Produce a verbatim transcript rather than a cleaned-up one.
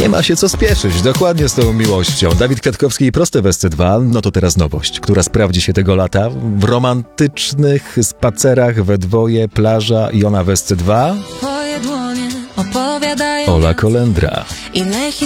Nie ma się co spieszyć, dokładnie z tą miłością. Dawid Kwiatkowski i Proste w S C dwa, no to teraz nowość, która sprawdzi się tego lata w romantycznych spacerach we dwoje, plaża i ona w S C dwa. Twoje dłonie opowiadają Ola Kolendra. inne